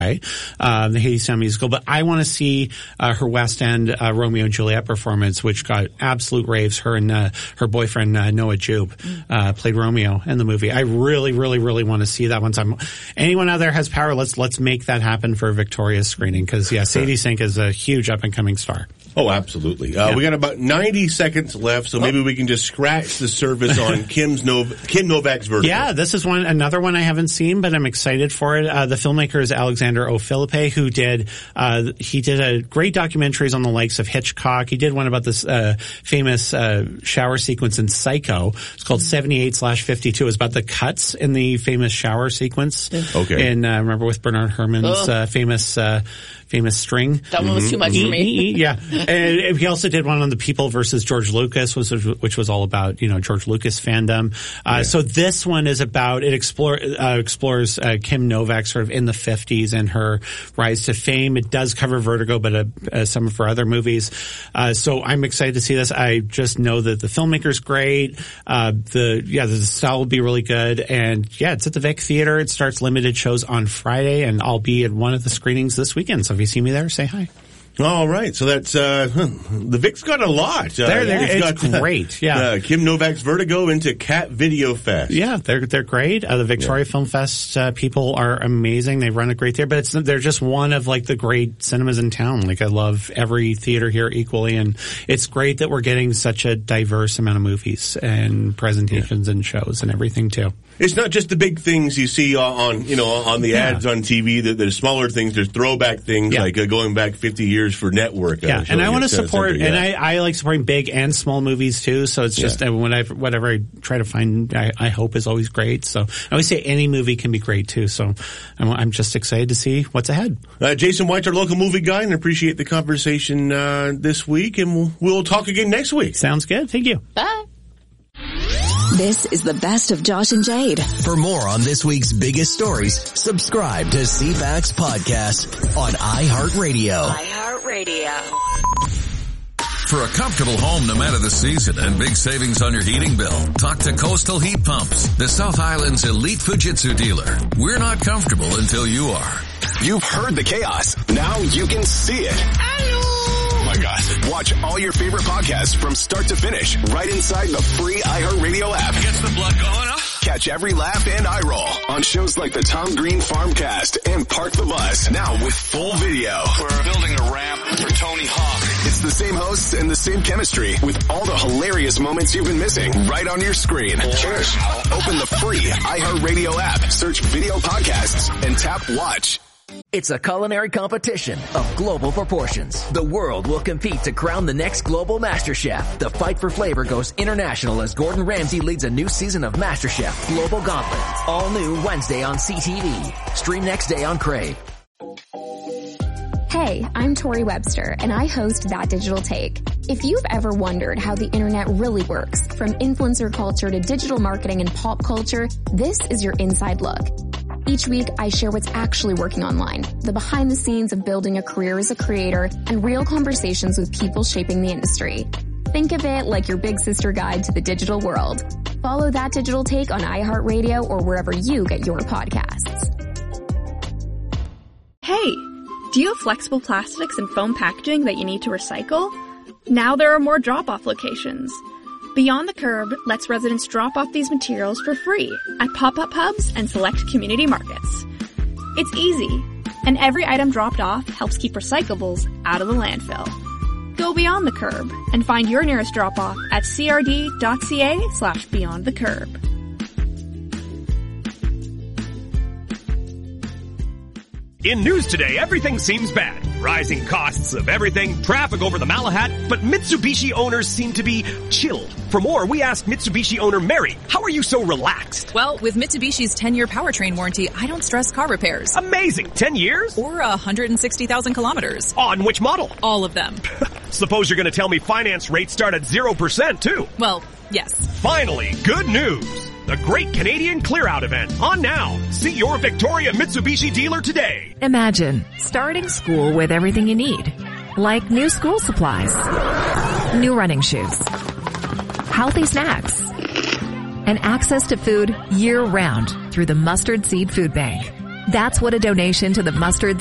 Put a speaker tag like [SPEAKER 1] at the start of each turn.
[SPEAKER 1] the Hadestown musical, but I want to see her West End Romeo and Juliet performance, which got absolute raves. Her and her boyfriend Noah Jupe played Romeo in the movie. I really, really, really want to see that one time. Anyone out there has power. Let's make that happen for Victoria's screening, because Sadie Sink is a huge up and coming star.
[SPEAKER 2] Oh, absolutely. We got about 90 seconds left, so maybe we can just scratch the surface on Kim Novak's Vertigo.
[SPEAKER 1] Yeah, this is another one I haven't seen, but I'm excited for it. The filmmaker is Alexander O'Philippe, who did a great documentaries on the likes of Hitchcock. He did one about this famous shower sequence in Psycho. It's called 78/52. It's about the cuts in the famous shower sequence.
[SPEAKER 2] Okay.
[SPEAKER 1] And remember with Bernard Herrmann's famous string.
[SPEAKER 3] That one was too much for me.
[SPEAKER 1] Yeah. And he also did one on the People versus George Lucas, which was all about, George Lucas fandom. So this one is about, it explores Kim Novak sort of in the 50s and her rise to fame. It does cover Vertigo, but some of her other movies. So I'm excited to see this. I just know that the filmmaker's great. The style will be really good. And it's at the Vic Theater. It starts limited shows on Friday, and I'll be at one of the screenings this weekend. So if you see me there, say hi.
[SPEAKER 2] All right, so that's the Vic's got a lot.
[SPEAKER 1] It's great. Yeah,
[SPEAKER 2] Kim Novak's Vertigo into Cat Video Fest.
[SPEAKER 1] Yeah, they're great. The Victoria Film Fest people are amazing. They run a great theater, but they're just one of the great cinemas in town. I love every theater here equally, and it's great that we're getting such a diverse amount of movies and presentations and shows and everything too.
[SPEAKER 2] It's not just the big things you see on the ads on TV. There's smaller things. There's throwback things like going back 50 years for network.
[SPEAKER 1] And I want to support, and I like supporting big and small movies too. So it's just whatever I try to find, I hope is always great. So I always say any movie can be great too. So I'm just excited to see what's ahead.
[SPEAKER 2] Jason White's our local movie guy, and appreciate the conversation this week. And we'll talk again next week.
[SPEAKER 1] Sounds good. Thank you.
[SPEAKER 3] Bye.
[SPEAKER 4] This is the best of Josh and Jade.
[SPEAKER 5] For more on this week's biggest stories, subscribe to CFAX Podcast on iHeartRadio.
[SPEAKER 6] For a comfortable home no matter the season and big savings on your heating bill, talk to Coastal Heat Pumps, the South Island's elite Fujitsu dealer. We're not comfortable until you are.
[SPEAKER 7] You've heard the chaos. Now you can see it. Oh my God. Watch all your favorite podcasts from start to finish right inside the free iHeartRadio app.
[SPEAKER 6] Gets the blood going, huh?
[SPEAKER 7] Catch every laugh and eye roll on shows like the Tom Green Farmcast and Park the Bus, now with full video.
[SPEAKER 6] We're building a ramp for Tony Hawk.
[SPEAKER 7] It's the same hosts and the same chemistry with all the hilarious moments you've been missing right on your screen. Cheers. Open the free iHeartRadio app, search video podcasts, and tap watch.
[SPEAKER 8] It's a culinary competition of global proportions. The world will compete to crown the next global MasterChef. The fight for flavor goes international as Gordon Ramsay leads a new season of MasterChef Global Gauntlet. All new Wednesday on CTV. Stream next day on Crave.
[SPEAKER 9] Hey, I'm Tori Webster, and I host That Digital Take. If you've ever wondered how the internet really works, from influencer culture to digital marketing and pop culture, this is your inside look. Each week, I share what's actually working online, the behind the scenes of building a career as a creator, and real conversations with people shaping the industry. Think of it like your big sister guide to the digital world. Follow That Digital Take on iHeartRadio or wherever you get your podcasts.
[SPEAKER 10] Hey, do you have flexible plastics and foam packaging that you need to recycle? Now there are more drop-off locations. Beyond the Curb lets residents drop off these materials for free at pop-up hubs and select community markets. It's easy, and every item dropped off helps keep recyclables out of the landfill. Go beyond the curb and find your nearest drop-off at crd.ca/beyondthecurb.
[SPEAKER 11] In news today, everything seems bad. Rising costs of everything, traffic over the Malahat, but Mitsubishi owners seem to be chilled. For more, we asked Mitsubishi owner Mary, how are you so relaxed?
[SPEAKER 12] Well, with Mitsubishi's 10-year powertrain warranty, I don't stress car repairs.
[SPEAKER 11] Amazing! 10 years?
[SPEAKER 12] Or 160,000 kilometers.
[SPEAKER 11] On which model?
[SPEAKER 12] All of them.
[SPEAKER 11] Suppose you're going to tell me finance rates start at 0% too.
[SPEAKER 12] Well, yes.
[SPEAKER 11] Finally, good news! The Great Canadian Clear-Out event on now. See your Victoria Mitsubishi dealer today.
[SPEAKER 13] Imagine starting school with everything you need, like new school supplies, new running shoes, healthy snacks, and access to food year-round through the Mustard Seed Food Bank. That's what a donation to the Mustard